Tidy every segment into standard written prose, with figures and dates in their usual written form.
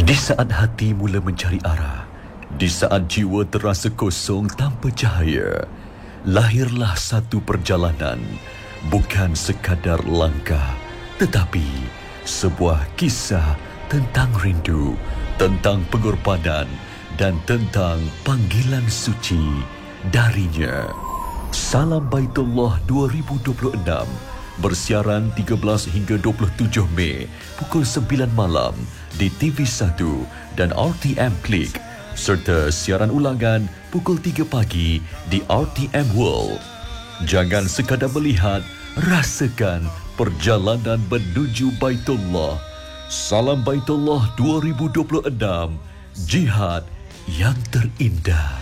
Di saat hati mula mencari arah, di saat jiwa terasa kosong tanpa cahaya, lahirlah satu perjalanan, bukan sekadar langkah, tetapi sebuah kisah tentang rindu, tentang pengorbanan dan tentang panggilan suci darinya. Salam Baitullah 2026 bersiaran 13 hingga 27 Mei pukul 9 malam di TV1 dan RTM Klik, serta siaran ulangan pukul 3 pagi di RTM World. Jangan sekadar melihat, rasakan perjalanan menuju Baitullah. Salam Baitullah 2026, jihad yang terindah.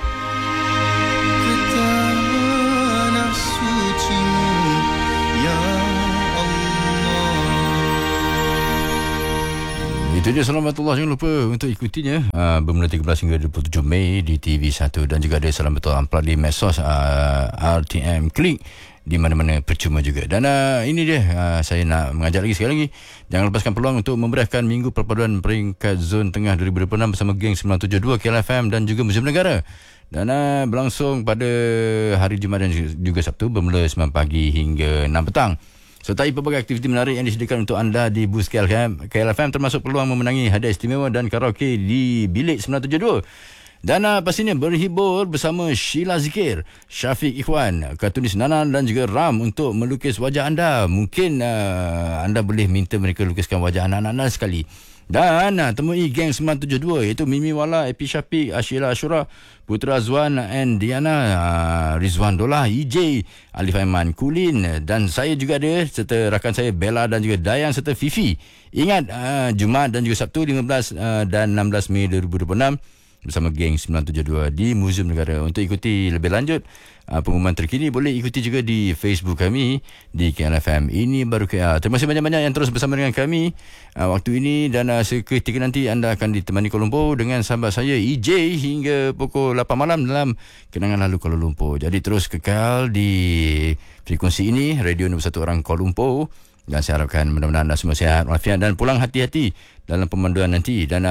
Itu dia Selamatullah. Jangan lupa untuk ikutinya bermula 13 hingga 27 Mei di TV1, dan juga ada Selamatullah Amplat di Mesos RTM Klik, di mana-mana percuma juga. Dan ini dia, saya nak mengajak lagi sekali lagi, jangan lepaskan peluang untuk memberikan Minggu Perpaduan Peringkat Zon Tengah 2026 bersama geng 972 KLFM dan juga Muzium Negara. Dan berlangsung pada hari Jumaat dan juga Sabtu bermula 9 pagi hingga 6 petang. Sertai pelbagai aktiviti menarik yang disediakan untuk anda di bus KLFM, termasuk peluang memenangi hadiah istimewa dan karaoke di bilik 972. Dan pastinya berhibur bersama Sheila Zikir, Syafiq Ikhwan, kartunis Nanan dan juga Ram untuk melukis wajah anda. Mungkin anda boleh minta mereka lukiskan wajah anak-anak anda sekali. Dan temui geng 972 iaitu Mimi Wala, Epi Syafiq, Ashila Ashura, Putra Azwan and Diana, Rizwan Dolah, EJ, Alif Aiman, Kulin, dan saya juga ada, serta rakan saya Bella dan juga Dayan serta Fifi. Ingat, Jumaat dan juga Sabtu 15 dan 16 Mei 2026 bersama geng 972 di Muzium Negara. Untuk ikuti lebih lanjut pengumuman terkini, boleh ikuti juga di Facebook kami di KLFM Ini Baru KL. Terima kasih banyak-banyak yang terus bersama dengan kami waktu ini, dan seketika nanti anda akan ditemani Kuala Lumpur dengan sahabat saya EJ hingga pukul 8 malam dalam Kenangan Lalu Kuala Lumpur. Jadi terus kekal di frekuensi ini, Radio Nombor 1 Orang Kuala Lumpur. Dan saya harapkan mudah-mudahan anda semua sihat walafiat dan pulang hati-hati dalam pemanduan nanti, dan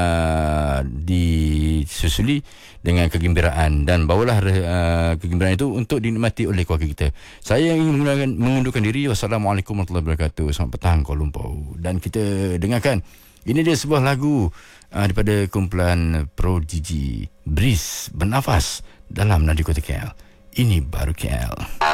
disusuli dengan kegembiraan, dan bawalah kegembiraan itu untuk dinikmati oleh keluarga kita. Saya ingin mengundurkan diri. Wassalamualaikum warahmatullahi wabarakatuh. Selamat petang Kuala Lumpur. Dan kita dengarkan, ini dia sebuah lagu daripada kumpulan Prodigy, Breeze, Bernafas dalam Nadi Kota KL. Ini Baru KL.